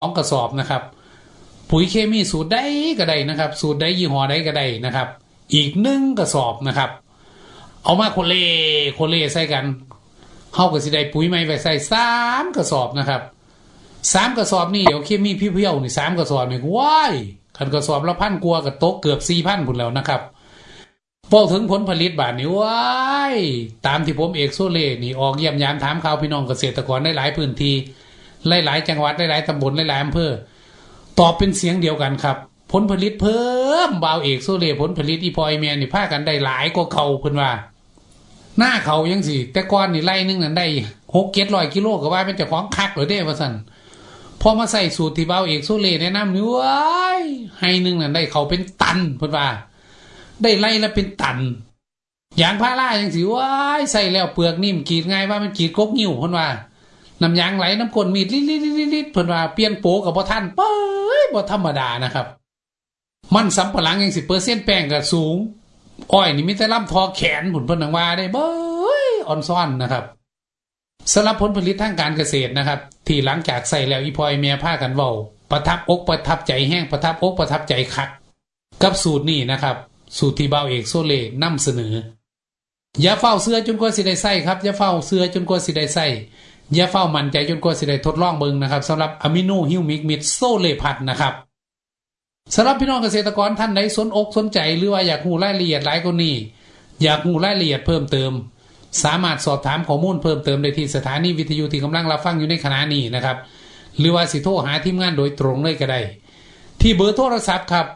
2กระสอบนะครับปุ๋ยเคมีสูตรใดก็ได้นะครับสูตรใดยี่ห้อใดก็ได้นะครับอีก1กระสอบนะครับเอามาโคเลใส่กันเฮาก็สิได้ปุ๋ยใหม่ไปใส่3กระสอบนะครับ3กระสอบนี่เดี๋ยวเคมีเพี้ยวๆนี่3กระสอบนี่ว้ายคันกระสอบละ1,000กว่าก็ตกเกือบ 4,000 พุ่นแล้วนะครับพอถึงผลผลิตบาดนี้ว้ายตามที่ผมเอกโซเล่นี่ออกเยี่ยมยามถามข่าวพี่น้องเกษตรกรได้หลายพื้นที่หลายจังหวัดหลายตำบลหลายอำเภอตอบเป็นเสียงเดียวกันครับผลผลิตเพิ่มบ่าวเอกโซเล่ผลผลิตอีพอไอแมนนี่พากันได้หลายกว่าเขาเพิ่นว่าหน้าเขายังสิแต่ก่อนนี่ไร่นึงนั่นได้6-700 กิโลก็ว่าเป็นเจ้าของคักเหรอเด้ว่าซั่นพอมาใส่สูตรที่บ่าวเอกโซเล่แนะนำนี่ว้ายให้นึงนั่นได้เขาเป็นตันเพิ่นว่าได้ไร่ละเป็นตันยางพาราจังสิว้ายใส่แล้วเปลือกนิ่มกรีดง่ายว่ามันกรีดกกนิ้วเพิ่นว่าน้ำยางไหลน้ำก้นมีดลิดๆๆๆเพิ่นว่าเปลี่ยนโปก็บ่ทันเป้ยบ่ธรรมดานะครับมันสำปะหลังจังสิ%แป้งก็สูงอ้อยนี่มีแต่ลำทอแขนผุนเพิ่นว่าได้เบ้ยอ่อนซ่อนนะครับสำหรับผลผลิตทางการเกษตรนะครับที่หลังจากใส่แล้วอีพอยแม่พากันเว้าประทับอกประทับใจแห้งประทับอกประทับใจคักกับสูตรนี้นะครับสูตรที่บ่าวเอกโซเล่นำเสนออย่าเฝ้าเสื้อจนกว่าสิได้ใส่ครับอย่าเฝ้าเสื้อจนกว่าสิได้ใส่อย่าเฝ้ามั่นใจจนกว่าสิได้ทดลองเบิ่งนะครับสำหรับอะมิโนฮิวมิกมิดโซเล่พัดนะครับสำหรับพี่น้องเกษตรกรท่านใดสนอกสนใจหรือว่าอยากรู้รายละเอียดหลายกว่านี้อยากรู้รายละเอียดเพิ่มเติมสามารถสอบถามข้อมูลเพิ่มเติมได้ที่สถานีวิทยุที่กำลังรับฟังอยู่ในขณะนี้นะครับหรือว่าสิโทรหาทีมงานโดยตรงเลยก็ได้ที่เบอร์โทรศัพท์ครับ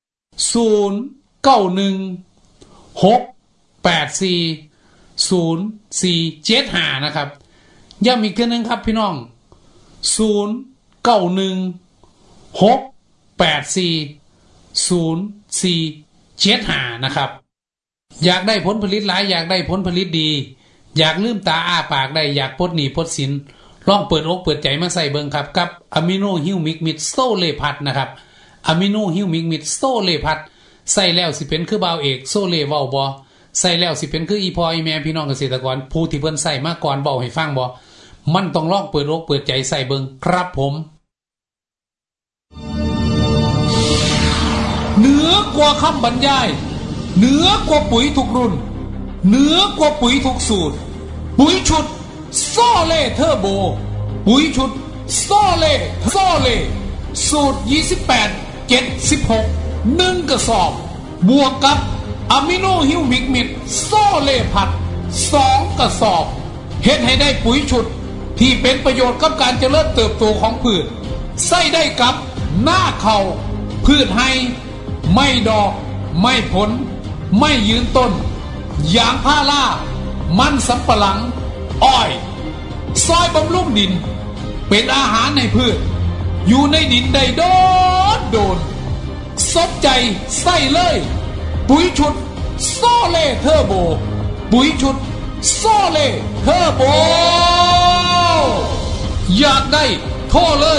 0916840475นะครับย้ำอีกเทื่อนึงครับพี่น้อง0916840475นะครับอยากได้ผลผลิตหลายอยากได้ผลผลิตดีอยากลืมตาอ้าปากได้อยากปลดหนี้ปลดสินลองเปิดอกเปิดใจมาใส่เบิ่งครับกับอะมิโนฮิวมิกมิดโซเล่พัดนะครับอะมิโนฮิวมิกมิดโซเล่พัดใส่แล้วสิเป็นคือบ่าวเอกโซเล่เว้าบ่ใส่แล้วสิเป็นคืออีพออีแม่พี่น้องเกษตรกรผู้ที่เพิ่นใส่มาก่อนเว้าให้ฟังบ่มันต้องลองเปิดอกเปิดใจใส่เบิ่งครับผมเหนือกว่าคำบรรยายเหนือกว่าปุ๋ยทุกรุ่นเหนือกว่าปุ๋ยทุกสูตรปุ๋ยชุดโซเล่เทอร์โบปุ๋ยชุดโซเล่สูตร28-76 1กระสอบบวกกับอะมิโนฮิวมิกมิดโซเล่พัด2กระสอบเฮ็ดให้ได้ปุ๋ยชุดที่เป็นประโยชน์กับการเจริญเติบโตของพืชใส่ได้กับหน้าเข่าพืชให้ไม่ดอกไม่ผลไม่ยืนต้นยางพารามันสำปะหลังอ้อยซอยบำรุงดินเป็นอาหารในพืชอยู่ในดินได้โดนสนใจใส่เลยปุ๋ยชุดโซเล่เทอร์โบปุ๋ยชุดโซเล่เทอร์โบอยากได้โทรเลย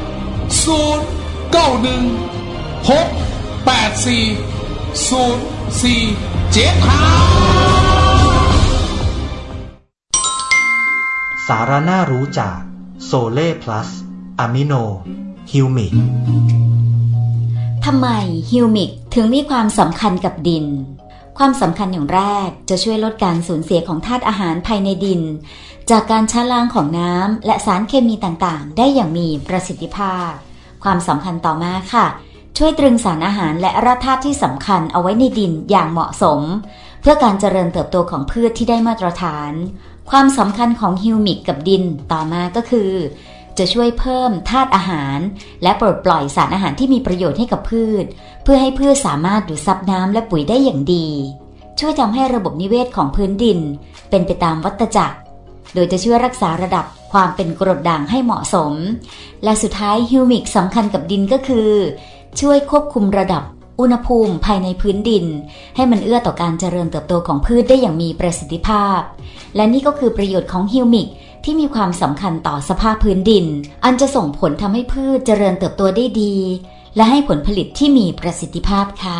สาระน่ารู้จากโซเล่พลัสอะมิโนฮิวมิกทำไมฮิวมิกถึงมีความสำคัญกับดินความสำคัญอย่างแรกจะช่วยลดการสูญเสียของธาตุอาหารภายในดินจากการชะล้างของน้ำและสารเคมีต่างๆได้อย่างมีประสิทธิภาพความสำคัญต่อมาค่ะช่วยตรึงสารอาหารและแร่ธาตุที่สำคัญเอาไว้ในดินอย่างเหมาะสมเพื่อการเจริญเติบโตของพืชที่ได้มาตรฐานความสำคัญของฮิวมิกกับดินต่อมาก็คือจะช่วยเพิ่มธาตุอาหารและปลดปล่อยสารอาหารที่มีประโยชน์ให้กับพืชเพื่อให้พืชสามารถดูดซับน้ำและปุ๋ยได้อย่างดีช่วยทำให้ระบบนิเวศของพื้นดินเป็นไปตามวัฏจักรโดยจะช่วยรักษาระดับความเป็นกรดด่างให้เหมาะสมและสุดท้ายฮิวมิกสำคัญกับดินก็คือช่วยควบคุมระดับอุณหภูมิภายในพื้นดินให้มันเอื้อต่อการเจริญเติบโตของพืชได้อย่างมีประสิทธิภาพและนี่ก็คือประโยชน์ของฮิวมิกที่มีความสำคัญต่อสภาพพื้นดินอันจะส่งผลทำให้พืชเจริญเติบโตได้ดีและให้ผลผลิตที่มีประสิทธิภาพค่ะ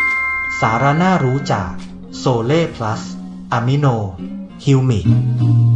สาระน่ารู้จากโซเล่พลัสอะมิโนฮิวมิก